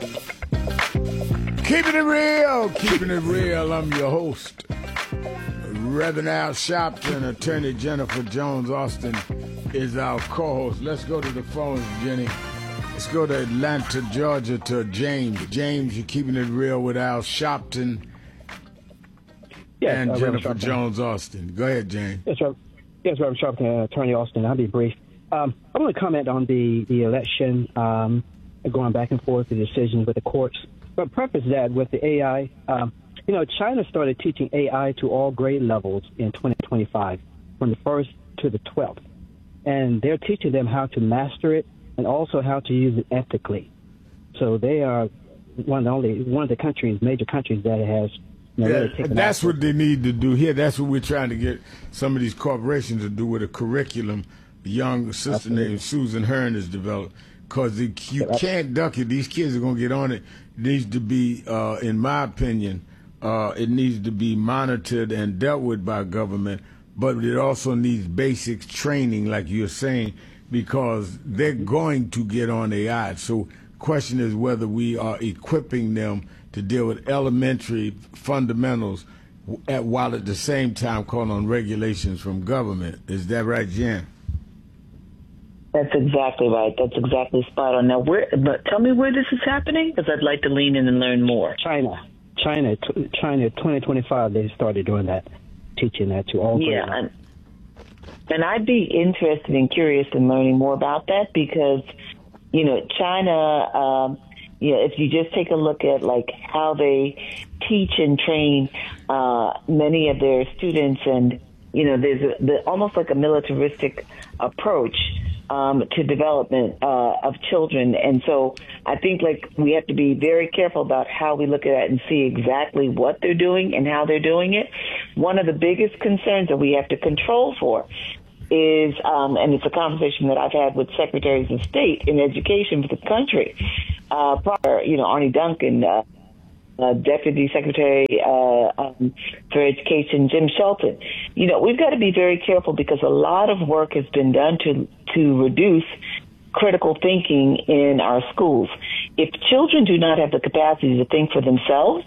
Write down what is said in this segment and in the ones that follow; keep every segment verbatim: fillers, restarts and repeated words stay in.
Keeping it real, keeping it real. I'm your host, Reverend Al Sharpton. Attorney Jennifer Jones Austin is our co-host. Let's go to the phones, Jenny. Let's go to Atlanta, Georgia, to James. James, you're keeping it real with Al Sharpton yes, and uh, Jennifer Jones Austin. Go ahead, James. Yes, Reverend, yes, Reverend Sharpton, uh, Attorney Austin. I'll be brief. Um, I want to comment on the, the election, um, going back and forth, the decisions with the courts. But preface that with the A I, um, you know, China started teaching A I to all grade levels in twenty twenty-five, from the first to the twelfth. And they're teaching them how to master it and also how to use it ethically. So they are one of the only, one of the countries, major countries that has, you know, yeah, really taken that's action. what they need to do here. That's what we're trying to get some of these corporations to do with a curriculum. A young sister Absolutely. named Susan Hearn has developed. Because you can't duck it. These kids are going to get on it. It needs to be, uh, in my opinion, uh, it needs to be monitored and dealt with by government. But it also needs basic training, like you're saying, because they're going to get on A I. So the question is whether we are equipping them to deal with elementary fundamentals at, while at the same time calling on regulations from government. Is that right, Jen? That's exactly right. That's exactly spot on. Now, where? But tell me where this is happening, because I'd like to lean in and learn more. China, China, China. twenty twenty-five, they started doing that, teaching that to all. Yeah, and, and I'd be interested and curious in learning more about that, because, you know, China. Um, you know, if you just take a look at like how they teach and train uh, many of their students, and you know, there's a, the, almost like a militaristic approach Um, to development uh, of children. And so I think like we have to be very careful about how we look at it and see exactly what they're doing and how they're doing it. One of the biggest concerns that we have to control for is, um, and it's a conversation that I've had with secretaries of state in education for the country, uh, prior, you know, Arnie Duncan, uh, Uh, Deputy Secretary uh, um, for Education, Jim Shelton. You know, we've got to be very careful, because a lot of work has been done to to reduce critical thinking in our schools. If children do not have the capacity to think for themselves,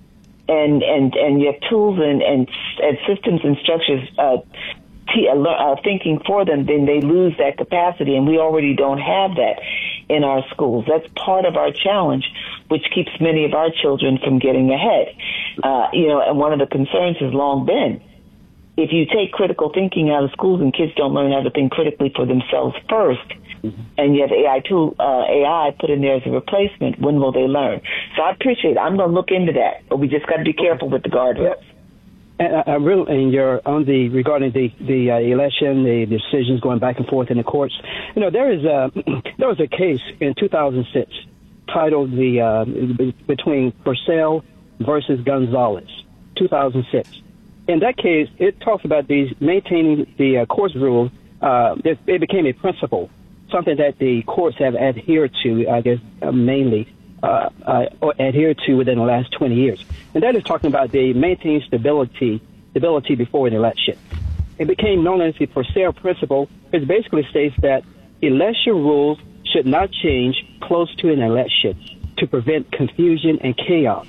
and and, and you have tools and, and, and systems and structures uh, t- uh, thinking for them, then they lose that capacity, and we already don't have that in our schools. That's part of our challenge, which keeps many of our children from getting ahead. Uh, you know, and one of the concerns has long been, if you take critical thinking out of schools and kids don't learn how to think critically for themselves first, mm-hmm. and you have A I tool, uh, A I put in there as a replacement, when will they learn? So I appreciate it. I'm going to look into that, but we just got to be careful with the guardrails. And I, I really, and you're on the regarding the the uh, election, the decisions going back and forth in the courts. You know, there is a there was a case in two thousand six titled the uh, between Purcell versus Gonzalez, two thousand six. In that case, it talks about these maintaining the uh, court's rule. Uh, it, it became a principle, something that the courts have adhered to, I guess, uh, mainly. Uh, uh, adhered to within the last twenty years. And that is talking about the maintaining stability stability before an election. It became known as the Purcell Principle, which basically states that election rules should not change close to an election to prevent confusion and chaos.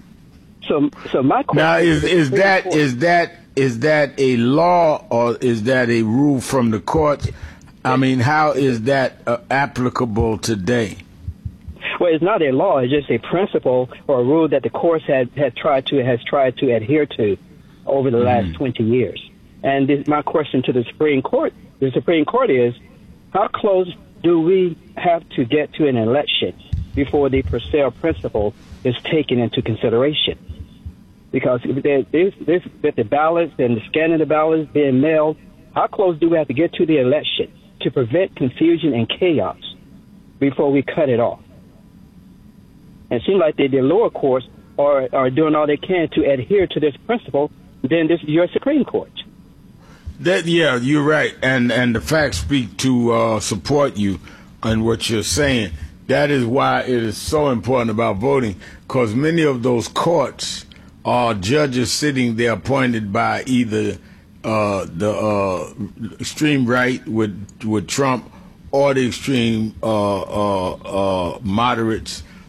So, so my question now is is that is that is that a law, or is that a rule from the court? I mean, how is that uh, applicable today? Well, it's not a law; it's just a principle or a rule that the courts had, had tried to has tried to adhere to over the last mm. twenty years. And this, my question to the Supreme Court, the Supreme Court is, how close do we have to get to an election before the Purcell Principle is taken into consideration? Because there's this, this, with the ballots and the scanning the ballots being mailed, how close do we have to get to the election to prevent confusion and chaos before we cut it off? And it seems like the, the lower courts are, are doing all they can to adhere to this principle, then this is your Supreme Court. That yeah, you're right, and and the facts speak to uh, support you on what you're saying. That is why it is so important about voting, because many of those courts are judges sitting there appointed by either uh, the uh, extreme right with with Trump, or the extreme uh, uh, uh, moderates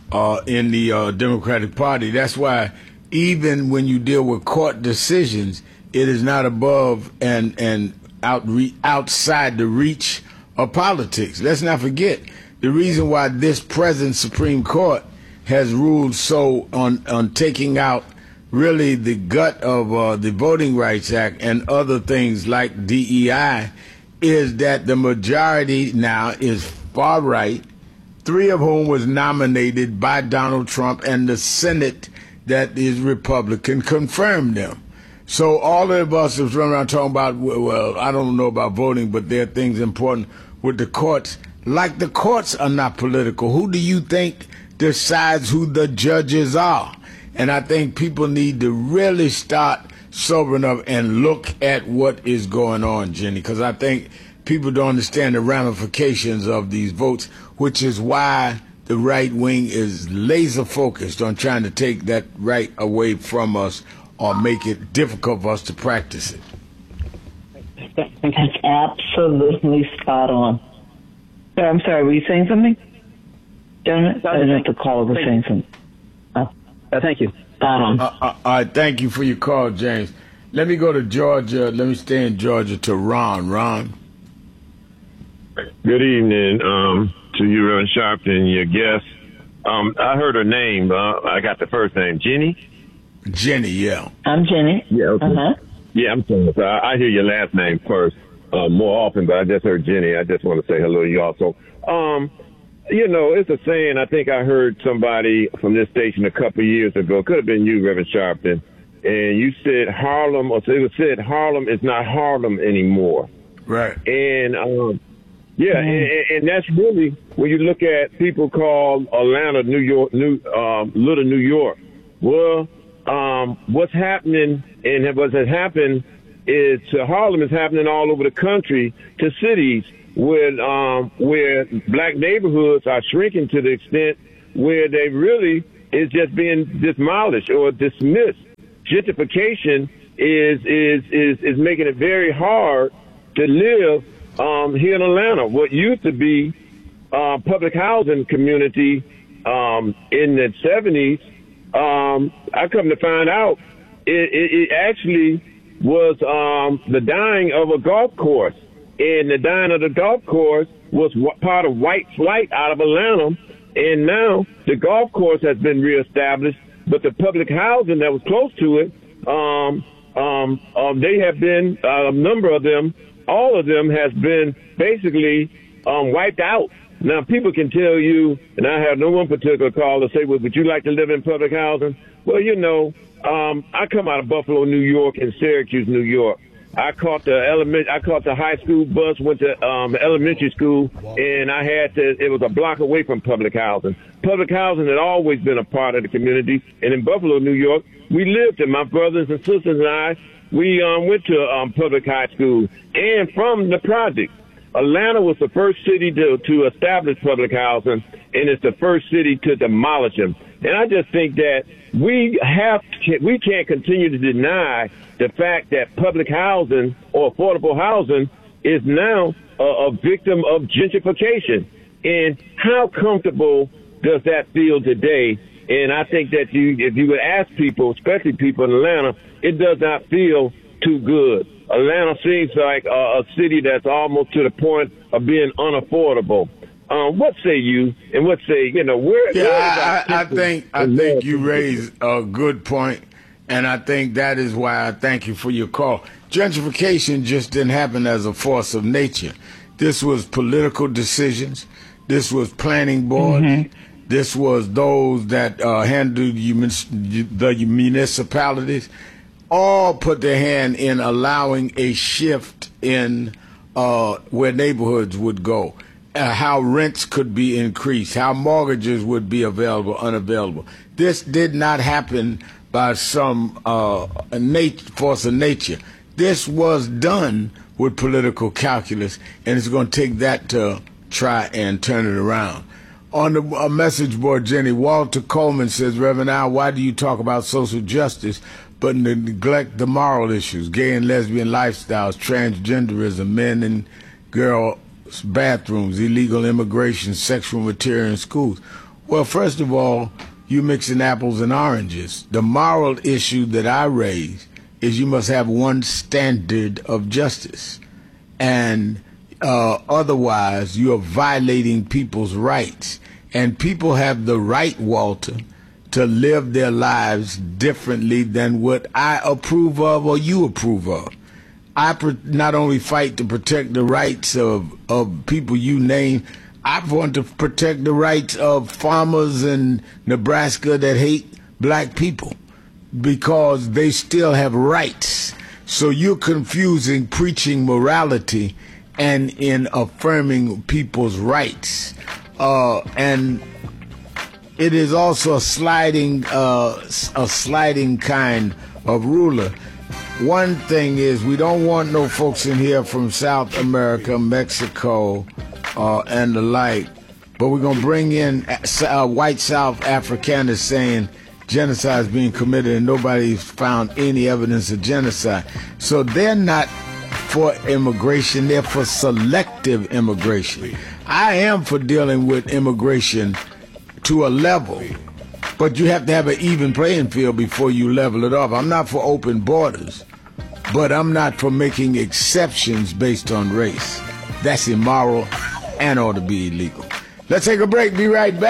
uh, in the uh, Democratic Party. That's why even when you deal with court decisions, it is not above and and out re- outside the reach of politics. Let's not forget the reason why this present Supreme Court has ruled so on on taking out really the gut of uh, the Voting Rights Act and other things like D E I is that the majority now is far right, three of whom was nominated by Donald Trump, and the Senate that is Republican confirmed them. So all of us is running around talking about, well, I don't know about voting, but there are things important with the courts. Like the courts are not political. Who do you think decides who the judges are? And I think people need to really start sobering up and look at what is going on, Jenny, because I think people don't understand the ramifications of these votes, which is why the right wing is laser focused on trying to take that right away from us or make it difficult for us to practice it. That's absolutely spot on. So, I'm sorry, were you saying something? Gentlemen, I didn't know if the caller was saying something. Oh. Uh, thank you. Spot on. Uh, uh, all right, thank you for your call, James. Let me go to Georgia. Let me stay in Georgia to Ron. Ron. Good evening um, to you, Reverend Sharpton, and your guest. Um, I heard her name. Uh, I got the first name. Jenny? Jenny, yeah. I'm Jenny. Yeah, okay. Uh-huh. Yeah, I'm sorry. So I, I hear your last name first uh, more often, but I just heard Jenny. I just want to say hello to you also. Um, you know, it's a saying. I think I heard somebody from this station a couple of years ago. Could have been you, Reverend Sharpton. And you said Harlem, or it was said Harlem is not Harlem anymore. Right. And, um, yeah, mm-hmm. and, and that's really when you look at people call Atlanta, New York, New um, Little New York. Well, um, what's happening and what has happened is to Harlem is happening all over the country to cities where um, where black neighborhoods are shrinking to the extent where they really is just being demolished or dismissed. Gentrification is is is is making it very hard to live um, here in Atlanta. What used to be uh, public housing community um, in the seventies, um, I come to find out it, it, it actually was um, the dying of a golf course, and the dying of the golf course was part of white flight out of Atlanta, and now the golf course has been reestablished. But the public housing that was close to it, um, um, um, they have been, uh, a number of them, all of them has been basically um, wiped out. Now, people can tell you, and I have no one particular call to say, well, would you like to live in public housing? Well, you know, um, I come out of Buffalo, New York, and Syracuse, New York. I caught the element. I caught the high school bus, went to um, elementary school, and I had to. It was a block away from public housing. Public housing had always been a part of the community, and in Buffalo, New York, we lived. And my brothers and sisters and I, we um, went to um, public high school. And from the project, Atlanta was the first city to to establish public housing, and it's the first city to demolish them. And I just think that we have to, we can't continue to deny the fact that public housing or affordable housing is now a, a victim of gentrification. And how comfortable does that feel today? And I think that you, if you would ask people, especially people in Atlanta, it does not feel too good. Atlanta seems like a, a city that's almost to the point of being unaffordable. Um, what say you, and what say, you know, where? Yeah, where I, I, I think I think you raise a good point, and I think that is why I thank you for your call. Gentrification just didn't happen as a force of nature. This was political decisions. This was planning boards. Mm-hmm. This was those that uh, handled the municipalities. All put their hand in allowing a shift in uh, where neighborhoods would go. Uh, how rents could be increased, how mortgages would be available, unavailable. This did not happen by some uh, nat- force of nature. This was done with political calculus, and it's going to take that to try and turn it around. On the uh, message board, Jenny, Walter Coleman says, Reverend Al, why do you talk about social justice but neglect the moral issues, gay and lesbian lifestyles, transgenderism, men and girl bathrooms, illegal immigration, sexual material in schools? Well, first of all, you're mixing apples and oranges. The moral issue that I raise is you must have one standard of justice. And uh, otherwise, you're violating people's rights. And people have the right, Walter, to live their lives differently than what I approve of or you approve of. I pr- not only fight to protect the rights of, of people you name, I want to protect the rights of farmers in Nebraska that hate black people because they still have rights. So you're confusing preaching morality and in affirming people's rights. Uh, and it is also a sliding, uh, a sliding kind of ruler. One thing is we don't want no folks in here from South America, Mexico, uh, and the like, but we're going to bring in uh, white South Afrikaners saying genocide is being committed and nobody's found any evidence of genocide. So they're not for immigration, they're for selective immigration. I am for dealing with immigration to a level, but you have to have an even playing field before you level it off. I'm not for open borders, but I'm not for making exceptions based on race. That's immoral and ought to be illegal. Let's take a break. Be right back.